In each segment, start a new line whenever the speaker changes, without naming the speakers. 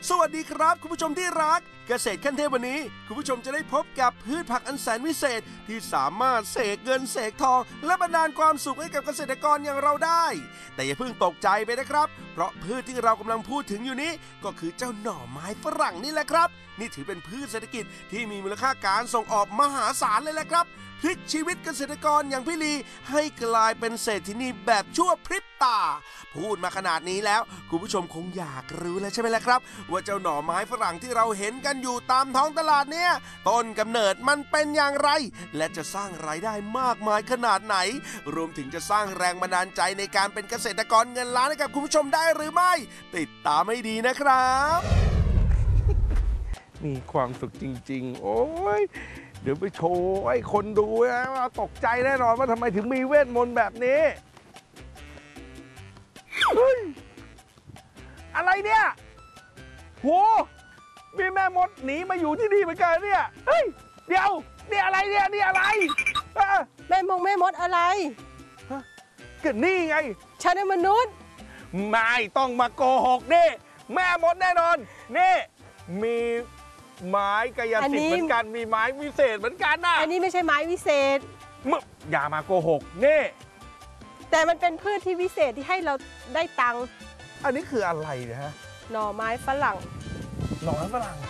สวัสดีครับคุณผู้ชมที่รักเกษตรขั้นเทพวันนี้คุณผู้ชมจะได้พบกับพืชผักอันแสนวิเศษที่สามารถเสกเงินเสกทองและบันดาลความสุขให้กับเกษตรกรอย่างเราได้แต่อย่าเพิ่งตกใจไปนะครับเพราะพืชที่เรากำลังพูดถึงอยู่นี้ก็คือเจ้าหน่อไม้ฝรั่งนี่แหละครับนี่ถือเป็นพืชเศรษฐกิจที่มีมูลค่าการส่งออกมหาศาลเลยแหละครับพลิกชีวิตเกษตรกรอย่างพี่ลีให้กลายเป็นเศรษฐินีแบบชั่วพริบตาพูดมาขนาดนี้แล้วคุณผู้ชมคงอยากรู้แล้วใช่ไหมล่ะครับว่าเจ้าหน่อไม้ฝรั่งที่เราเห็นกันอยู่ตามท้องตลาดเนี่ยต้นกำเนิดมันเป็นอย่างไรและจะสร้างรายได้มากมายขนาดไหนรวมถึงจะสร้างแรงบันดาลใจในการเป็นเกษตรกรเงินล้านให้กับคุณผู้ชมได้หรือไม่ติดตามให้ดีนะครับ
มีความสุขจริงๆโอ้ยเดี๋ยวไปโชว์ให้คนดูนะว่าตกใจแน่นอนว่าทำไมถึงมีเวทมนต์แบบนี้เฮ้ยอะไรเนี่ยโหมีแม่มดหนีมาอยู่ที่นี่เหมือนกันเนี่ยเฮ้ยเดี๋ยวนี่อะไรเนี่ยนี่อะไร
แม่มดอะไร
ก็นี่ไง
ฉันเป็นมนุษย์
ไม่ต้องมาโกหกนี่แม่มดแน่นอนนี่มีไม้กายสิทธิ์เหมือนกันมีไม้วิเศษเหมือนกันนะ
อันนี้ไม่ใช่ไม้วิเศษ
อย่ามาโกหกนี่
แต่มันเป็นพืชที่วิเศษที่ให้เราได้ตังค์
อันนี้คืออะไรเนี่ยฮะ
หน่อไม้ฝรั่ง
หน่อไม้ฝรั่ง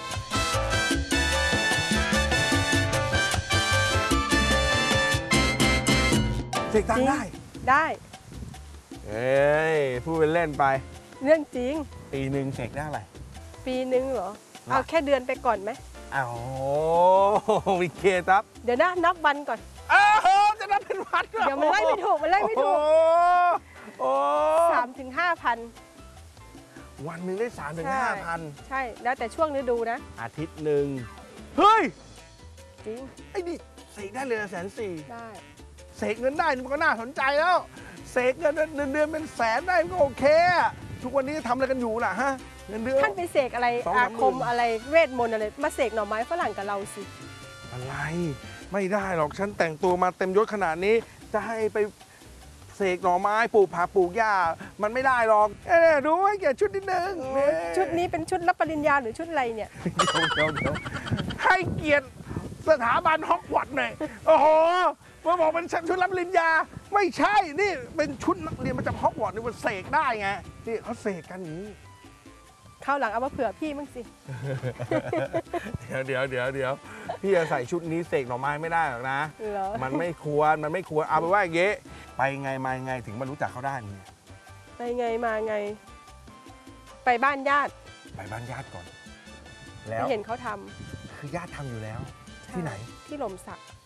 เสกตังค์ได้เอ้ยพูดเป็นเล่นไป
เรื่องจริง
ปีหนึ่งเสกได้อะไร
ปีหนึ่งเหรอเอาแค่เดือนไปก่อนไหม
อ้าววิเคครับ
เดี๋ยวนะนับวันก่อน
จะนับเป็นวัน
เดี๋ยวมันไล่ไม่ถูก3-5,000
วันหนึ่งได้3-5,000
ใช่แล้วแต่ช่วงฤดูนะ
อาทิตย์หนึ่งเฮ้ย
จริง
ไอ้นี่เสกได้เลย140,000
ได้
เสกเงินได้มันก็น่าสนใจแล้วเสกเงินเดือนเป็นแสนได้มันก็โอเคทุกวันนี้ทำอะไรกันอยู่ล่ะฮะเงินเดือน
ท่านไปเสกอะไรอาคมอะไรเวทมนต์อะไรมาเสกหน่อไม้ฝรั่งกับเราสิ
อะไรไม่ได้หรอกฉันแต่งตัวมาเต็มยศขนาดนี้จะให้ไปเสกหน่อไม้ปลูกผักปลูกหญ้ามันไม่ได้หรอกดูให้แกชุดนิดนึง
ชุดนี้เป็นชุดรับปริญญาหรือชุดอะไรเนี่ย
เดี๋ยวให้เกียรติสถาบันฮอกวอตส์หน่อยโอ้โหมาบอกเป็นชุดรับปริญญาไม่ใช่นี่เป็นชุดนักเรียนมาจากฮอกวอตส์นี่มันเสกได้ไงนี่เขาเสกกันอย่างนี้
คราวหลังเอามาเผื่อพี่มั้งสิ
เดี๋ยวพี่จะใส่ชุดนี้เสกหน่อไม้ไม่ได้หรอกนะมันไม่ควรเอาไปว่าอย่างเงี้ยไปไงมาไงถึงมารู้จักเขาได้เนี่ย
ไปไงมาไงไปบ้านญาติ
ก่อนแล้ว
เห็นเขาทำ
คือญาติทำอยู่แล้วที่ไหน
ที่หล่มสัก